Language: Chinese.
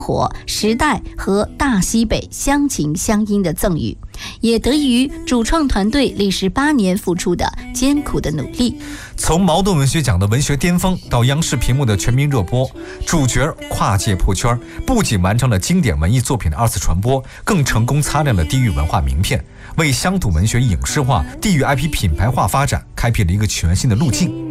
活、时代和大西北相情相依的赠予，也得益于主创团队历时8年付出的艰苦的努力。 从茅盾文学奖的文学巅峰到央视屏幕的全民热播，主角跨界破圈，不仅完成了经典文艺作品的2次传播，更成功擦亮了地域文化名片，为乡土文学影视化、地域 IP 品牌化发展开辟了一个全新的路径。